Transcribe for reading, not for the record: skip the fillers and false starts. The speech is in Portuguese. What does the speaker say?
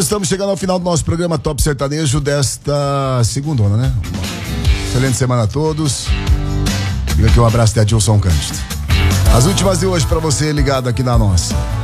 Estamos chegando ao final do nosso programa Top Sertanejo desta segundona, né? Excelente semana a todos. Fica aqui um abraço de Adilson Cândido. As últimas de hoje pra você ligado aqui na nossa.